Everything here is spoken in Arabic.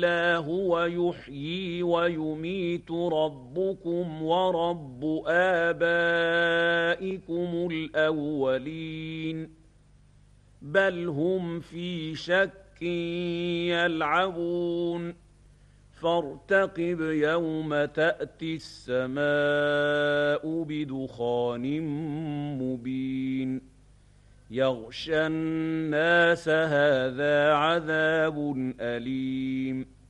إلا هو يحيي ويميت ربكم ورب آبائكم الأولين بل هم في شك يلعبون فارتقب يوم تأتي السماء بدخان مبين يغشى الناس هذا عذاب أليم